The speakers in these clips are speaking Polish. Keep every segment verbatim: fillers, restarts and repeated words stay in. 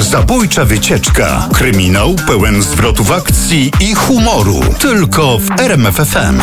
Zabójcza wycieczka. Kryminał pełen zwrotów akcji i humoru. Tylko w R M F F M.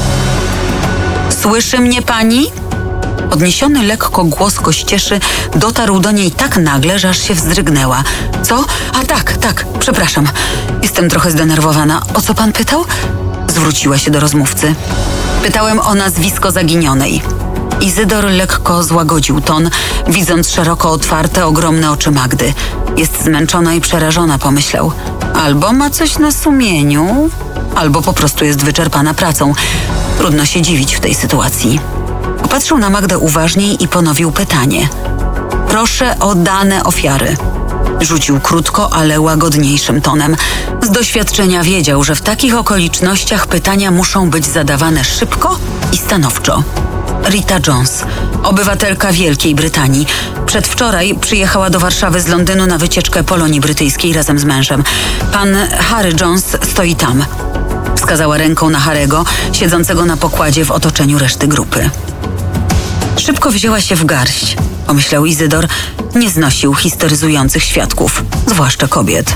Słyszy mnie pani? Podniesiony lekko głos Kościeszy dotarł do niej tak nagle, że aż się wzdrygnęła. Co? A tak, tak, przepraszam. Jestem trochę zdenerwowana. O co pan pytał? Zwróciła się do rozmówcy. Pytałem o nazwisko zaginionej. Izydor lekko złagodził ton, widząc szeroko otwarte, ogromne oczy Magdy. Jest zmęczona i przerażona, pomyślał. Albo ma coś na sumieniu, albo po prostu jest wyczerpana pracą. Trudno się dziwić w tej sytuacji. Popatrzył na Magdę uważniej i ponowił pytanie. Proszę o dane ofiary. Rzucił krótko, ale łagodniejszym tonem. Z doświadczenia wiedział, że w takich okolicznościach pytania muszą być zadawane szybko i stanowczo. Rita Jones, obywatelka Wielkiej Brytanii. Przedwczoraj przyjechała do Warszawy z Londynu na wycieczkę Polonii Brytyjskiej razem z mężem. Pan Harry Jones stoi tam. Wskazała ręką na Harego, siedzącego na pokładzie w otoczeniu reszty grupy. Szybko wzięła się w garść, pomyślał Izydor. Nie znosił histeryzujących świadków, zwłaszcza kobiet.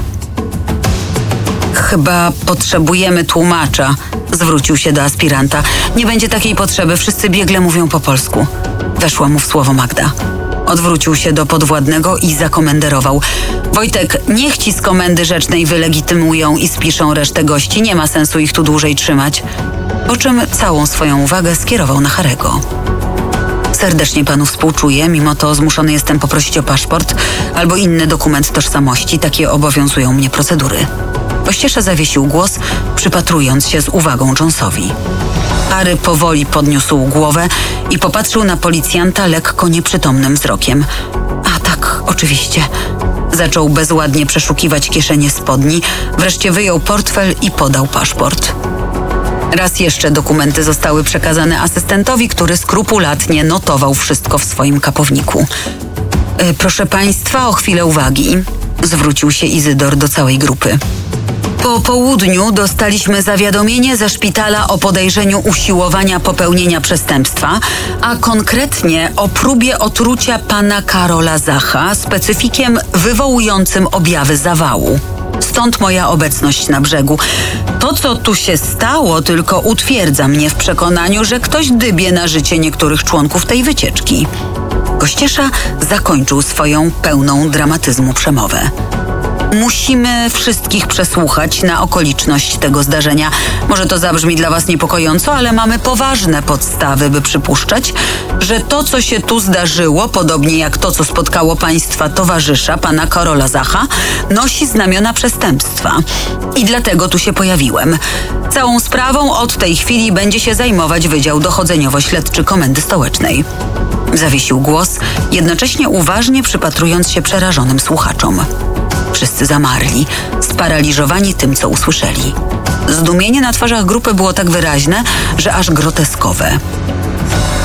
Chyba potrzebujemy tłumacza, zwrócił się do aspiranta. Nie będzie takiej potrzeby, wszyscy biegle mówią po polsku. Weszła mu w słowo Magda. Odwrócił się do podwładnego i zakomenderował. Wojtek, niech ci z komendy rzecznej wylegitymują i spiszą resztę gości. Nie ma sensu ich tu dłużej trzymać. Po czym całą swoją uwagę skierował na Harego. Serdecznie panu współczuję, mimo to zmuszony jestem poprosić o paszport albo inny dokument tożsamości. Takie obowiązują mnie procedury. Kościesza zawiesił głos, przypatrując się z uwagą Jonesowi. Harry powoli podniósł głowę i popatrzył na policjanta lekko nieprzytomnym wzrokiem. A tak, oczywiście. Zaczął bezładnie przeszukiwać kieszenie spodni, wreszcie wyjął portfel i podał paszport. Raz jeszcze dokumenty zostały przekazane asystentowi, który skrupulatnie notował wszystko w swoim kapowniku. E, proszę państwa, o chwilę uwagi, zwrócił się Izydor do całej grupy. Po południu dostaliśmy zawiadomienie ze szpitala o podejrzeniu usiłowania popełnienia przestępstwa, a konkretnie o próbie otrucia pana Karola Zacha specyfikiem wywołującym objawy zawału. Stąd moja obecność na brzegu. To, co tu się stało, tylko utwierdza mnie w przekonaniu, że ktoś dybie na życie niektórych członków tej wycieczki. Kościesza zakończył swoją pełną dramatyzmu przemowę. Musimy wszystkich przesłuchać na okoliczność tego zdarzenia. Może to zabrzmi dla was niepokojąco, ale mamy poważne podstawy, by przypuszczać, że to, co się tu zdarzyło, podobnie jak to, co spotkało państwa towarzysza, pana Karola Zacha, nosi znamiona przestępstwa. I dlatego tu się pojawiłem. Całą sprawą od tej chwili będzie się zajmować Wydział Dochodzeniowo-Śledczy Komendy Stołecznej. Zawiesił głos, jednocześnie uważnie przypatrując się przerażonym słuchaczom. Wszyscy zamarli, sparaliżowani tym, co usłyszeli. Zdumienie na twarzach grupy było tak wyraźne, że aż groteskowe.